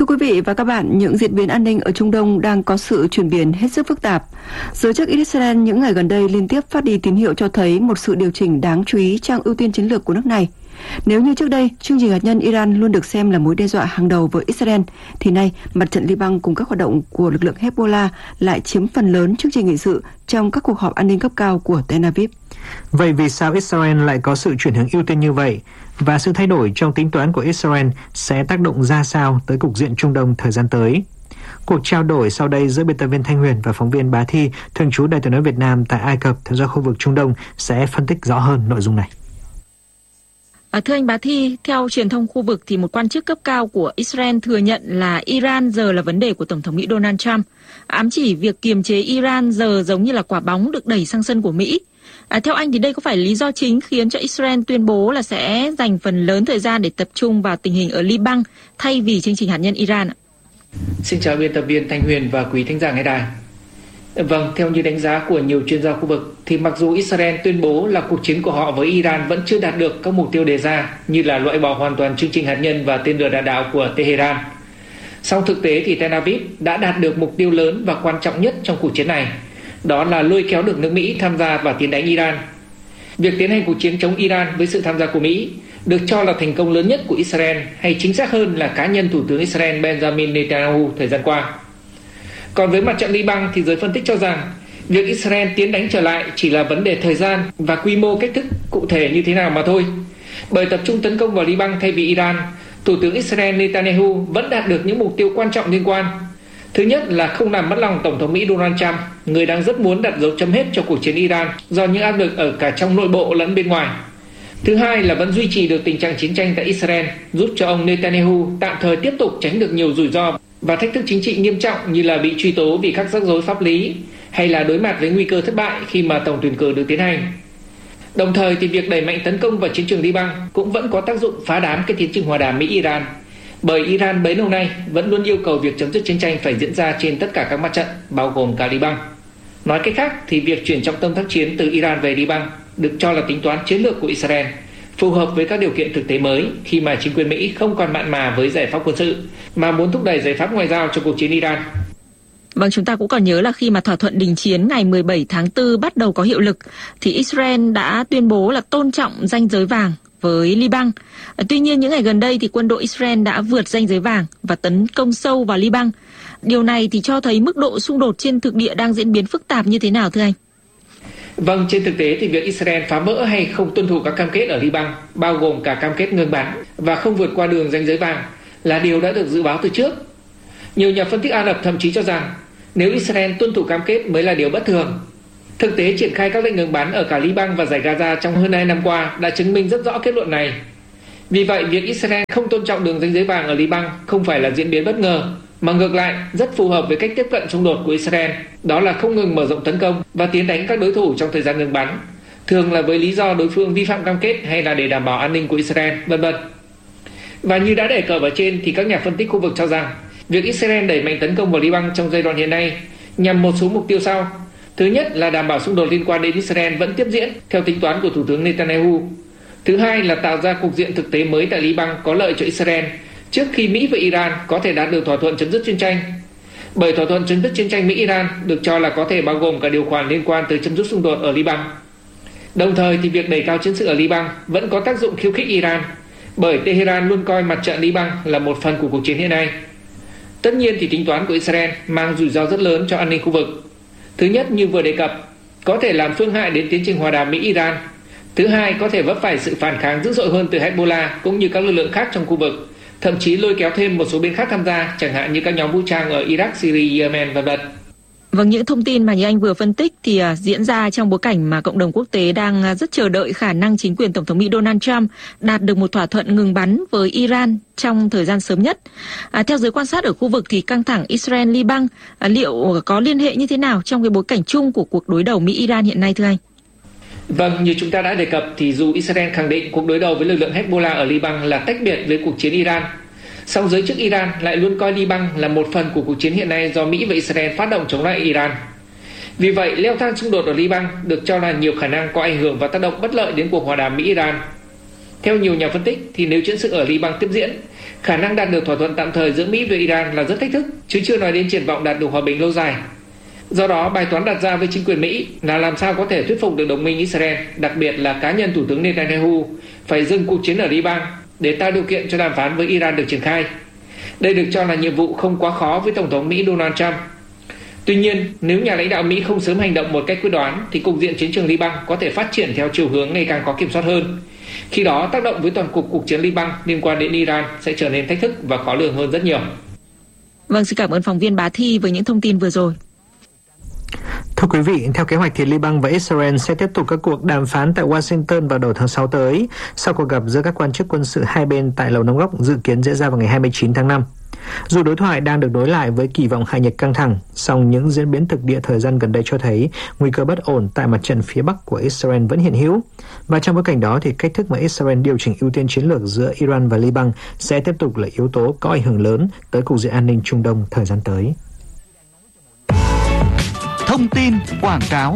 Thưa quý vị và các bạn, những diễn biến an ninh ở Trung Đông đang có sự chuyển biến hết sức phức tạp. Giới chức Israel những ngày gần đây liên tiếp phát đi tín hiệu cho thấy một sự điều chỉnh đáng chú ý trong ưu tiên chiến lược của nước này. Nếu như trước đây, chương trình hạt nhân Iran luôn được xem là mối đe dọa hàng đầu với Israel, thì nay mặt trận Liban cùng các hoạt động của lực lượng Hezbollah lại chiếm phần lớn chương trình nghị sự trong các cuộc họp an ninh cấp cao của Tel Aviv. Vậy vì sao Israel lại có sự chuyển hướng ưu tiên như vậy? Và sự thay đổi trong tính toán của Israel sẽ tác động ra sao tới cục diện Trung Đông thời gian tới? Cuộc trao đổi sau đây giữa biên tập viên Thanh Huyền và phóng viên Bá Thi, thường trú Đài Tiếng nói Việt Nam tại Ai Cập theo dõi khu vực Trung Đông sẽ phân tích rõ hơn nội dung này. Thưa anh Bá Thi, theo truyền thông khu vực thì một quan chức cấp cao của Israel thừa nhận là Iran giờ là vấn đề của Tổng thống Mỹ Donald Trump, ám chỉ việc kiềm chế Iran giờ giống như là quả bóng được đẩy sang sân của Mỹ. Theo anh thì đây có phải lý do chính khiến cho Israel tuyên bố là sẽ dành phần lớn thời gian để tập trung vào tình hình ở Liban thay vì chương trình hạt nhân Iran ạ? Xin chào biên tập viên Thanh Huyền và quý thính giả nghe đài. Vâng, theo như đánh giá của nhiều chuyên gia khu vực thì mặc dù Israel tuyên bố là cuộc chiến của họ với Iran vẫn chưa đạt được các mục tiêu đề ra như là loại bỏ hoàn toàn chương trình hạt nhân và tên lửa đạn đạo của Tehran, song thực tế thì Tel Aviv đã đạt được mục tiêu lớn và quan trọng nhất trong cuộc chiến này, đó là lôi kéo được nước Mỹ tham gia vào tiến đánh Iran. Việc tiến hành cuộc chiến chống Iran với sự tham gia của Mỹ được cho là thành công lớn nhất của Israel, hay chính xác hơn là cá nhân Thủ tướng Israel Benjamin Netanyahu thời gian qua. Còn với mặt trận Liban thì giới phân tích cho rằng việc Israel tiến đánh trở lại chỉ là vấn đề thời gian và quy mô cách thức cụ thể như thế nào mà thôi. Bởi tập trung tấn công vào Liban thay vì Iran, Thủ tướng Israel Netanyahu vẫn đạt được những mục tiêu quan trọng liên quan. Thứ nhất là không làm mất lòng Tổng thống Mỹ Donald Trump, người đang rất muốn đặt dấu chấm hết cho cuộc chiến Iran do những áp lực ở cả trong nội bộ lẫn bên ngoài. Thứ hai là vẫn duy trì được tình trạng chiến tranh tại Israel, giúp cho ông Netanyahu tạm thời tiếp tục tránh được nhiều rủi ro và thách thức chính trị nghiêm trọng như là bị truy tố vì các rắc rối pháp lý hay là đối mặt với nguy cơ thất bại khi mà tổng tuyển cử được tiến hành. Đồng thời thì việc đẩy mạnh tấn công vào chiến trường Liban cũng vẫn có tác dụng phá đám cái tiến trình hòa đàm Mỹ-Iran, bởi Iran bấy lâu nay vẫn luôn yêu cầu việc chấm dứt chiến tranh phải diễn ra trên tất cả các mặt trận, bao gồm cả Liban. Nói cách khác thì việc chuyển trọng tâm tác chiến từ Iran về Liban được cho là tính toán chiến lược của Israel, phù hợp với các điều kiện thực tế mới khi mà chính quyền Mỹ không còn mặn mà với giải pháp quân sự mà muốn thúc đẩy giải pháp ngoại giao cho cuộc chiến Iran. Vâng, chúng ta cũng còn nhớ là khi mà thỏa thuận đình chiến ngày 17 tháng 4 bắt đầu có hiệu lực thì Israel đã tuyên bố là tôn trọng ranh giới vàng với Liban. Tuy nhiên những ngày gần đây thì quân đội Israel đã vượt ranh giới vàng và tấn công sâu vào Liban. Điều này thì cho thấy mức độ xung đột trên thực địa đang diễn biến phức tạp như thế nào thưa anh? Vâng, trên thực tế thì việc Israel phá vỡ hay không tuân thủ các cam kết ở Liban, bao gồm cả cam kết ngừng bắn và không vượt qua đường ranh giới vàng, là điều đã được dự báo từ trước. Nhiều nhà phân tích Ả Rập thậm chí cho rằng nếu Israel tuân thủ cam kết mới là điều bất thường. Thực tế triển khai các lệnh ngừng bắn ở cả Liban và giải Gaza trong hơn 2 năm qua đã chứng minh rất rõ kết luận này. Vì vậy, việc Israel không tôn trọng đường ranh giới vàng ở Liban không phải là diễn biến bất ngờ, mà ngược lại rất phù hợp với cách tiếp cận xung đột của Israel, đó là không ngừng mở rộng tấn công và tiến đánh các đối thủ trong thời gian ngừng bắn, thường là với lý do đối phương vi phạm cam kết hay là để đảm bảo an ninh của Israel, v.v. Và như đã đề cập ở trên thì các nhà phân tích khu vực cho rằng việc Israel đẩy mạnh tấn công vào Liban trong giai đoạn hiện nay nhằm một số mục tiêu sau. Thứ nhất là đảm bảo xung đột liên quan đến Israel vẫn tiếp diễn theo tính toán của Thủ tướng Netanyahu. Thứ hai là tạo ra cục diện thực tế mới tại Liban có lợi cho Israel trước khi Mỹ và Iran có thể đạt được thỏa thuận chấm dứt chiến tranh. Bởi thỏa thuận chấm dứt chiến tranh Mỹ-Iran được cho là có thể bao gồm cả điều khoản liên quan tới chấm dứt xung đột ở Liban. Đồng thời thì việc đẩy cao chiến sự ở Liban vẫn có tác dụng khiêu khích Iran, bởi Tehran luôn coi mặt trận Liban là một phần của cuộc chiến hiện nay. Tất nhiên thì tính toán của Israel mang rủi ro rất lớn cho an ninh khu vực. Thứ nhất, như vừa đề cập, có thể làm phương hại đến tiến trình hòa đàm Mỹ-Iran. Thứ hai, có thể vấp phải sự phản kháng dữ dội hơn từ Hezbollah cũng như các lực lượng khác trong khu vực, thậm chí lôi kéo thêm một số bên khác tham gia, chẳng hạn như các nhóm vũ trang ở Iraq, Syria, Yemen, v.v. Vâng, những thông tin mà như anh vừa phân tích thì diễn ra trong bối cảnh mà cộng đồng quốc tế đang rất chờ đợi khả năng chính quyền Tổng thống Mỹ Donald Trump đạt được một thỏa thuận ngừng bắn với Iran trong thời gian sớm nhất. Theo giới quan sát ở khu vực thì căng thẳng Israel-Liban liệu có liên hệ như thế nào trong cái bối cảnh chung của cuộc đối đầu Mỹ-Iran hiện nay thưa anh? Vâng, như chúng ta đã đề cập thì dù Israel khẳng định cuộc đối đầu với lực lượng Hezbollah ở Liban là tách biệt với cuộc chiến Iran, song giới chức Iran lại luôn coi Liban là một phần của cuộc chiến hiện nay do Mỹ và Israel phát động chống lại Iran. Vì vậy, leo thang xung đột ở Liban được cho là nhiều khả năng có ảnh hưởng và tác động bất lợi đến cuộc hòa đàm Mỹ-Iran. Theo nhiều nhà phân tích thì nếu chiến sự ở Liban tiếp diễn, khả năng đạt được thỏa thuận tạm thời giữa Mỹ và Iran là rất thách thức, chứ chưa nói đến triển vọng đạt được hòa bình lâu dài. Do đó, bài toán đặt ra với chính quyền Mỹ là làm sao có thể thuyết phục được đồng minh Israel, đặc biệt là cá nhân Thủ tướng Netanyahu, phải dừng cuộc chiến ở Liban để tạo điều kiện cho đàm phán với Iran được triển khai. Đây được cho là nhiệm vụ không quá khó với Tổng thống Mỹ Donald Trump. Tuy nhiên, nếu nhà lãnh đạo Mỹ không sớm hành động một cách quyết đoán thì cục diện chiến trường Liban có thể phát triển theo chiều hướng ngày càng có kiểm soát hơn. Khi đó, tác động với toàn cục cuộc chiến Liban liên quan đến Iran sẽ trở nên thách thức và khó lường hơn rất nhiều. Vâng, xin cảm ơn phóng viên Bá Thi với những thông tin vừa rồi. Thưa quý vị, theo kế hoạch thì Liban và Israel sẽ tiếp tục các cuộc đàm phán tại Washington vào đầu tháng 6 tới, sau cuộc gặp giữa các quan chức quân sự hai bên tại Lầu Năm Góc dự kiến diễn ra vào ngày 29 tháng 5. Dù đối thoại đang được nối lại với kỳ vọng hạ nhiệt căng thẳng, song những diễn biến thực địa thời gian gần đây cho thấy nguy cơ bất ổn tại mặt trận phía Bắc của Israel vẫn hiện hữu. Và trong bối cảnh đó thì cách thức mà Israel điều chỉnh ưu tiên chiến lược giữa Iran và Liban sẽ tiếp tục là yếu tố có ảnh hưởng lớn tới cục diện an ninh Trung Đông thời gian tới. Thông tin quảng cáo.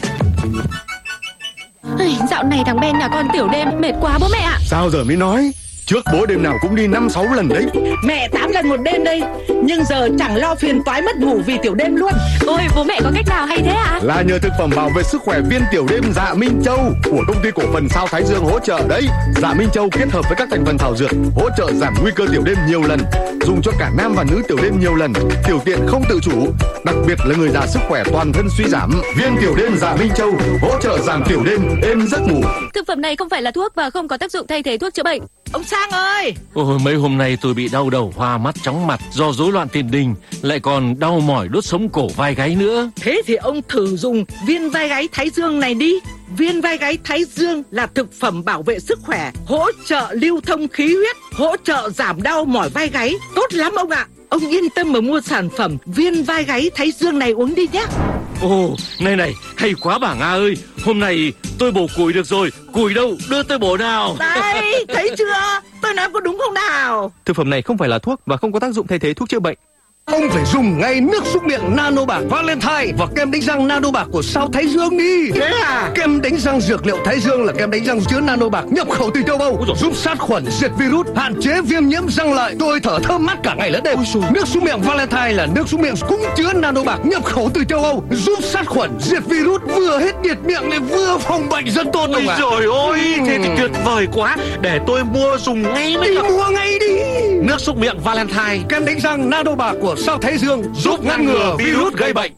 Dạo này thằng Ben nhà con tiểu đêm mệt quá bố mẹ ạ. Sao giờ mới nói? Trước bố đêm nào cũng đi 5-6 lần đấy. Mẹ 8 lần một đêm đây. Nhưng giờ chẳng lo phiền toái mất ngủ vì tiểu đêm luôn. Ôi bố mẹ có cách nào hay thế ạ? Là nhờ thực phẩm bảo vệ sức khỏe viên tiểu đêm Dạ Minh Châu của công ty cổ phần Sao Thái Dương hỗ trợ đấy. Dạ Minh Châu kết hợp với các thành phần thảo dược hỗ trợ giảm nguy cơ tiểu đêm nhiều lần, dùng cho cả nam và nữ tiểu đêm nhiều lần, tiểu tiện không tự chủ, đặc biệt là người già sức khỏe toàn thân suy giảm. Viên tiểu đêm Dạ Minh Châu hỗ trợ giảm tiểu đêm, êm giấc ngủ. Thực phẩm này không phải là thuốc và không có tác dụng thay thế thuốc chữa bệnh. Ông Sang ơi! Ôi, mấy hôm nay tôi bị đau đầu, hoa mắt, chóng mặt do rối loạn tiền đình, lại còn đau mỏi đốt sống cổ vai gáy nữa. Thế thì ông thử dùng viên vai gáy Thái Dương này đi. Viên vai gáy Thái Dương là thực phẩm bảo vệ sức khỏe, hỗ trợ lưu thông khí huyết, hỗ trợ giảm đau mỏi vai gáy. Tốt lắm ông ạ! Ông yên tâm mà mua sản phẩm viên vai gáy Thái Dương này uống đi nhé. Ồ, này, hay quá bà Nga ơi. Hôm nay tôi bổ củi được rồi. Củi đâu, đưa tôi bổ nào. Đấy, thấy chưa? Tôi nói có đúng không nào? Thực phẩm này không phải là thuốc và không có tác dụng thay thế thuốc chữa bệnh. Ông phải dùng ngay nước súc miệng Nano Bạc Valentine và kem đánh răng Nano Bạc của Sao Thái Dương đi. Thế à? Kem đánh răng dược liệu Thái Dương là kem đánh răng chứa Nano Bạc nhập khẩu từ châu Âu, giúp sát khuẩn, diệt virus, hạn chế viêm nhiễm răng lợi, tôi thở thơm mát cả ngày lẫn đêm. Nước súc miệng Valentine là nước súc miệng cũng chứa Nano Bạc nhập khẩu từ châu Âu, giúp sát khuẩn, diệt virus, vừa hết nhiệt miệng lại vừa phòng bệnh rất tốt. Ôi trời ơi, thế thì tuyệt vời quá. Để tôi mua dùng ngay mới được. Mua ngay đi. Nước súc miệng Valentine, kem đánh răng Nano Bạc của Sao Thái Dương giúp ngăn ngừa virus gây bệnh.